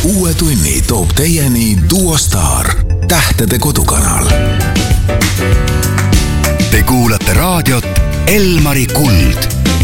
Uue tunni toob teieni Duo Star, tähtede kodukanal. Te kuulate raadiot Elmari Kuld.